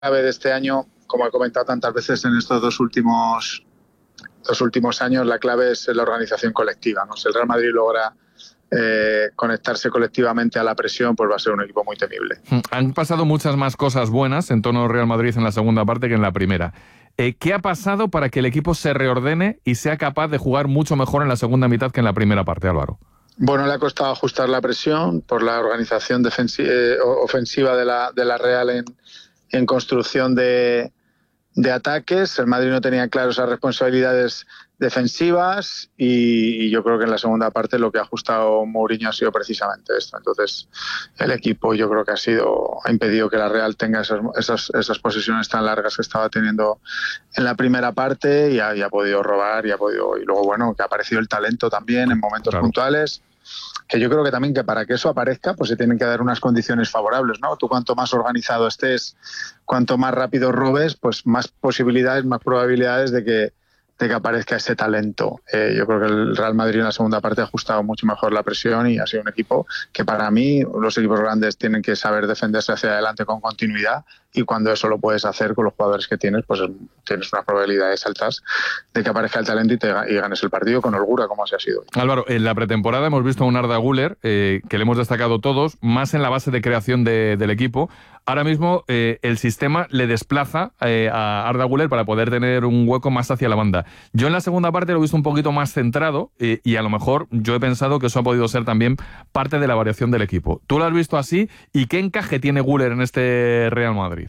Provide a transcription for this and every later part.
clave de este año, como he comentado tantas veces en estos dos últimos años, la clave es la organización colectiva, ¿no? Si el Real Madrid logra conectarse colectivamente a la presión, pues va a ser un equipo muy temible. Han pasado muchas más cosas buenas en torno al Real Madrid en la segunda parte que en la primera. ¿Qué ha pasado para que el equipo se reordene y sea capaz de jugar mucho mejor en la segunda mitad que en la primera parte, Álvaro? Bueno, le ha costado ajustar la presión por la organización ofensiva de la Real en construcción de ataques. El Madrid no tenía claro esas responsabilidades defensivas y yo creo que en la segunda parte lo que ha ajustado Mourinho ha sido precisamente esto. Entonces el equipo yo creo que ha impedido que la Real tenga esas posesiones tan largas que estaba teniendo en la primera parte y ha podido robar y luego bueno, que ha aparecido el talento también en momentos puntuales, que yo creo que también que para que eso aparezca pues se tienen que dar unas condiciones favorables, ¿no? Tú cuanto más organizado estés, cuanto más rápido robes, pues más posibilidades, más probabilidades de que aparezca ese talento. Yo creo que el Real Madrid en la segunda parte ha ajustado mucho mejor la presión y ha sido un equipo que para mí los equipos grandes tienen que saber defenderse hacia adelante con continuidad y cuando eso lo puedes hacer con los jugadores que tienes, pues tienes unas probabilidades altas de que aparezca el talento y ganes el partido con holgura como así ha sido. Álvaro, en la pretemporada hemos visto a un Arda Güler que le hemos destacado todos, más en la base de creación del equipo. Ahora mismo el sistema le desplaza a Arda Güler para poder tener un hueco más hacia la banda. Yo en la segunda parte lo he visto un poquito más centrado y a lo mejor yo he pensado que eso ha podido ser también parte de la variación del equipo. ¿Tú lo has visto así? ¿Y qué encaje tiene Güler en este Real Madrid?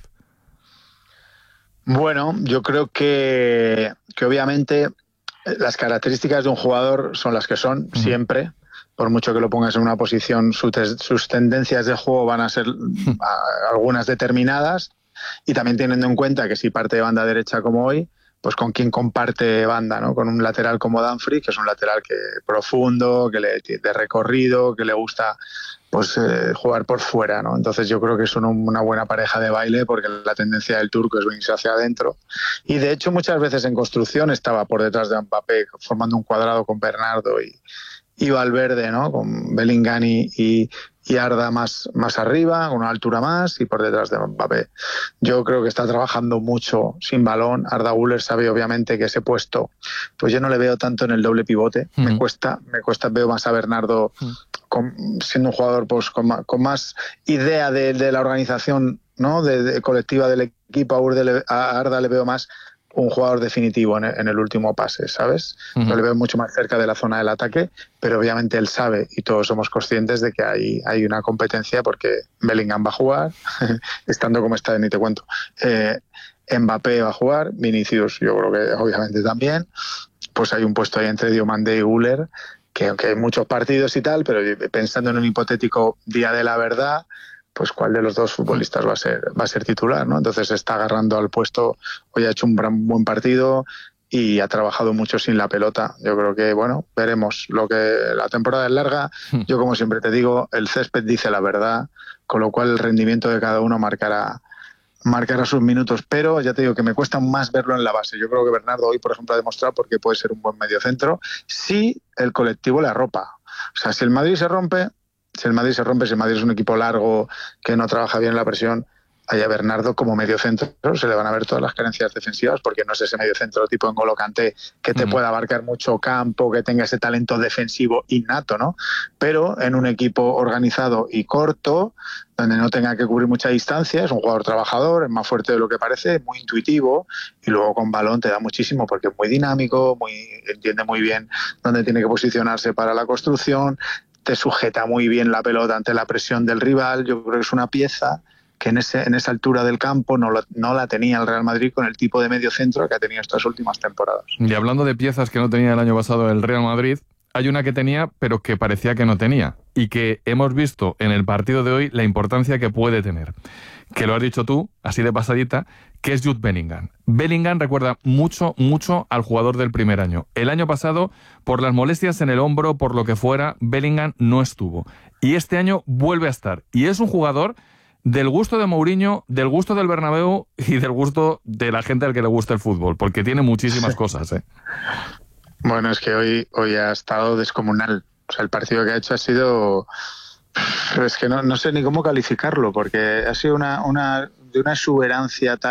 Bueno, yo creo que obviamente las características de un jugador son las que son, siempre. Por mucho que lo pongas en una posición, sus tendencias de juego van a ser algunas determinadas y también teniendo en cuenta que si parte de banda derecha como hoy, pues con quién comparte banda, ¿no? Con un lateral como Dumfries, que es un lateral profundo, de recorrido, que le gusta pues jugar por fuera, ¿no? Entonces yo creo que es una buena pareja de baile porque la tendencia del turco es venirse hacia adentro y de hecho muchas veces en construcción estaba por detrás de Mbappé formando un cuadrado con Bernardo y Valverde, ¿no? Con Bellingham y Arda más arriba, con una altura más y por detrás de Mbappé. Yo creo que está trabajando mucho sin balón. Arda Güler sabe obviamente que ese puesto, pues yo no le veo tanto en el doble pivote. Me cuesta, veo más a Bernardo siendo un jugador pues con más idea de la organización, ¿no? de colectiva del equipo. A Arda le veo más un jugador definitivo en el último pase, ¿sabes? Yo le veo mucho más cerca de la zona del ataque, pero obviamente él sabe y todos somos conscientes de que hay una competencia porque Bellingham va a jugar, estando como está, ni te cuento. Mbappé va a jugar, Vinicius yo creo que obviamente también, pues hay un puesto ahí entre Diomande y Güler, que aunque hay muchos partidos y tal, pero pensando en un hipotético día de la verdad, pues cuál de los dos futbolistas va a ser titular, ¿no? Entonces está agarrando al puesto, hoy ha hecho un buen partido y ha trabajado mucho sin la pelota. Yo creo que, bueno, veremos. La temporada es larga, yo como siempre te digo, el césped dice la verdad, con lo cual el rendimiento de cada uno marcará sus minutos, pero ya te digo que me cuesta más verlo en la base. Yo creo que Bernardo hoy, por ejemplo, ha demostrado porque puede ser un buen mediocentro si el colectivo le arropa. O sea, si el Madrid se rompe, si el Madrid es un equipo largo que no trabaja bien la presión, a Bernardo como mediocentro se le van a ver todas las carencias defensivas porque no es ese mediocentro tipo N'Golo Kanté que te pueda abarcar mucho campo, que tenga ese talento defensivo innato, ¿no? Pero en un equipo organizado y corto, donde no tenga que cubrir mucha distancia, es un jugador trabajador, es más fuerte de lo que parece, muy intuitivo y luego con balón te da muchísimo porque es muy dinámico, entiende muy bien dónde tiene que posicionarse para la construcción, te sujeta muy bien la pelota ante la presión del rival. Yo creo que es una pieza que en esa altura del campo no la tenía el Real Madrid con el tipo de mediocentro que ha tenido estas últimas temporadas. Y hablando de piezas que no tenía el año pasado el Real Madrid, hay una que tenía pero que parecía que no tenía y que hemos visto en el partido de hoy la importancia que puede tener. Que lo has dicho tú, así de pasadita, que es Jude Bellingham. Bellingham recuerda mucho al jugador del primer año. El año pasado, por las molestias en el hombro, por lo que fuera, Bellingham no estuvo. Y este año vuelve a estar. Y es un jugador del gusto de Mourinho, del gusto del Bernabéu y del gusto de la gente al que le gusta el fútbol, porque tiene muchísimas cosas, ¿eh? Bueno, es que hoy ha estado descomunal. O sea, el partido que ha hecho ha sido Es que no sé ni cómo calificarlo, porque ha sido de una exuberancia tal